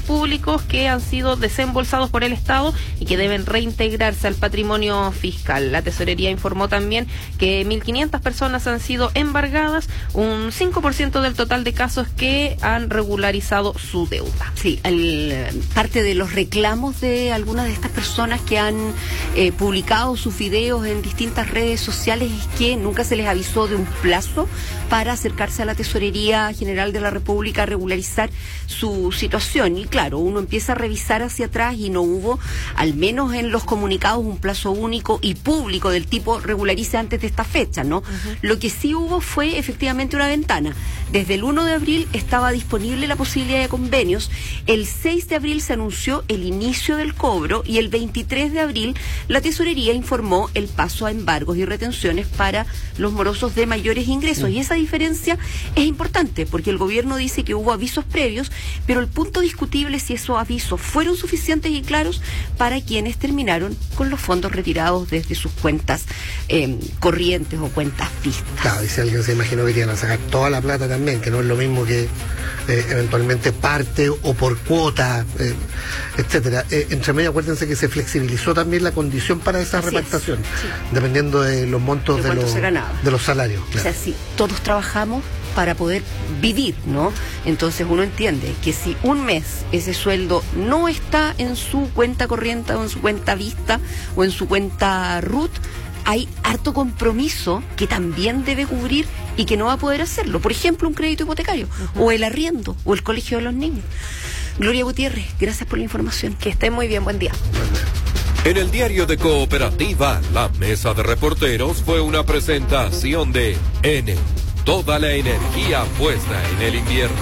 públicos que han sido desembolsados por el Estado y que deben reintegrarse al patrimonio fiscal. La Tesorería informó también que 1.500 personas han sido embargadas, un 5% del total de casos que han regularizado su deuda. Sí, parte de los reclamos de algunas de estas personas que han publicado sus videos en distintas redes sociales es que nunca se les avisó de un plazo para acercarse a la Tesorería General de la República a regularizar su situación. Y claro, uno empieza a revisar hacia atrás y no hubo, al menos en los comunicados, un plazo único y público del tipo regularice antes de esta fecha, ¿no? Lo que sí hubo fue efectivamente una ventana. Desde el 1 de abril estaba disponible la posibilidad de convenios, el 6 de abril se anunció el inicio del cobro y el 23 de abril la Tesorería informó el paso a embargos y retenciones para los morosos de mayores ingresos. Y esa diferencia es importante porque el gobierno dice que hubo avisos previos, pero el punto discutible es si esos avisos fueron suficientes y claros para quienes terminaron con los fondos retirados desde sus cuentas corrientes o cuentas vistas. Claro, y si alguien se imaginó que iban a sacar toda la plata también, que no es lo mismo que eventualmente parte o por cuota, etcétera. Entre medio, acuérdense que se flexibilizó también la condición para esa repartición, dependiendo de los montos de los salarios. Claro. O sea, sí, todos trabajamos para poder vivir, ¿no? Entonces uno entiende que si un mes ese sueldo no está en su cuenta corriente o en su cuenta vista o en su cuenta RUT, hay harto compromiso que también debe cubrir y que no va a poder hacerlo. Por ejemplo, un crédito hipotecario, o el arriendo, o el colegio de los niños. Gloria Gutiérrez, gracias por la información. Que esté muy bien, buen día. En el diario de Cooperativa, la mesa de reporteros fue una presentación de Enel. Toda la energía puesta en el invierno.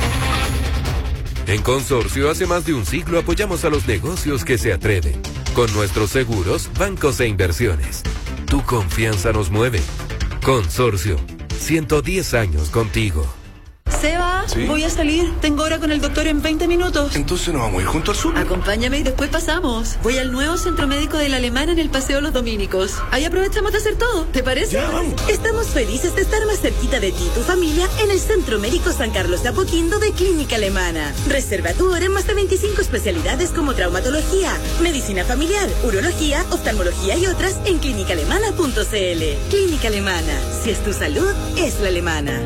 En Consorcio, hace más de un siglo apoyamos a los negocios que se atreven. Con nuestros seguros, bancos e inversiones. Tu confianza nos mueve. Consorcio, 110 años contigo. Seba, ¿sí? Voy a salir. Tengo hora con el doctor en 20 minutos. Entonces nos vamos a ir junto al sur. Acompáñame y después pasamos. Voy al nuevo centro médico de la Alemana en el Paseo Los Dominicos. Ahí aprovechamos de hacer todo. ¿Te parece? Ya, vamos. Estamos felices de estar más cerquita de ti y tu familia en el Centro Médico San Carlos de Apoquindo de Clínica Alemana. Reserva tu hora en más de 25 especialidades como traumatología, medicina familiar, urología, oftalmología y otras en clinicalemana.cl. Clínica Alemana. Si es tu salud, es la alemana.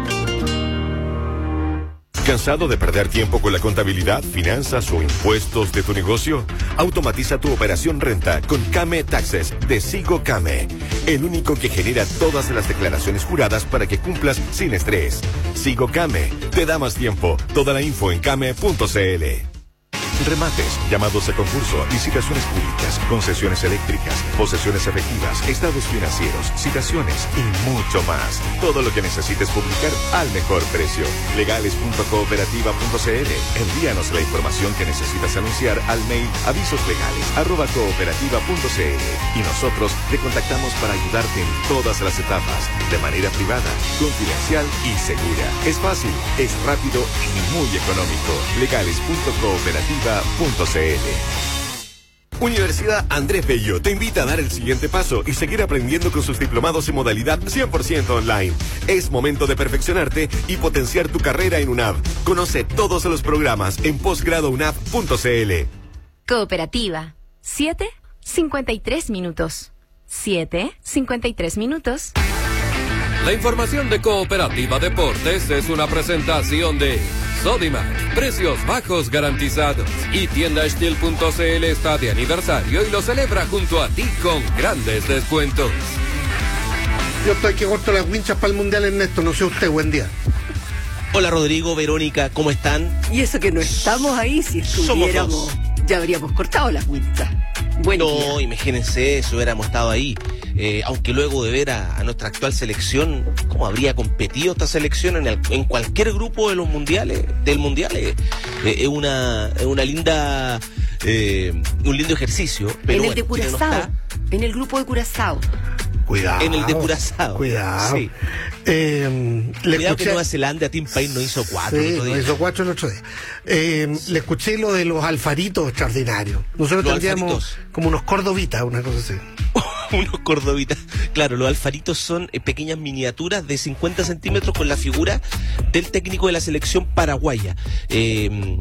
¿Cansado de perder tiempo con la contabilidad, finanzas o impuestos de tu negocio? Automatiza tu operación renta con Came Taxes de Sigo Came, el único que genera todas las declaraciones juradas para que cumplas sin estrés. Sigo Came te da más tiempo. Toda la info en came.cl. Remates, llamados a concurso, licitaciones públicas, concesiones eléctricas, posesiones efectivas, estados financieros, citaciones y mucho más. Todo lo que necesites publicar al mejor precio. Legales.cooperativa.cl. Envíanos la información que necesitas anunciar al mail avisoslegales@cooperativa.cl y nosotros te contactamos para ayudarte en todas las etapas, de manera privada, confidencial y segura. Es fácil, es rápido y muy económico. Legales.cooperativa.cl. Universidad Andrés Bello te invita a dar el siguiente paso y seguir aprendiendo con sus diplomados en modalidad 100% online. Es momento de perfeccionarte y potenciar tu carrera en UNAV. Conoce todos los programas en posgradounab.cl. Cooperativa. 7:53 minutos. 7:53 minutos. La información de Cooperativa Deportes es una presentación de Sodimac, precios bajos garantizados. Y tiendaestil.cl está de aniversario y lo celebra junto a ti con grandes descuentos. Yo estoy que corto las winchas para el Mundial, Ernesto, no sé usted, buen día. Hola Rodrigo, Verónica, ¿cómo están? Y eso que no estamos ahí, si estuviéramos, ya habríamos cortado las winchas. No, imagínense eso, hubiéramos estado ahí. Aunque luego de ver a nuestra actual selección, cómo habría competido esta selección en cualquier grupo de los mundiales, es una linda, un lindo ejercicio. Pero en el de Curazao, en el grupo de Curazao. Cuidado. En el de Curazao. Cuidado. Sí. Cuidado que Nueva Zelanda, Team Paine, no hizo 4. Sí, no hizo 4 el otro día. Le escuché lo de los alfaritos extraordinarios. Nosotros tendríamos como unos cordovitas, una cosa así. Unos cordovitas. Claro, los alfaritos son pequeñas miniaturas de 50 centímetros con la figura del técnico de la selección paraguaya.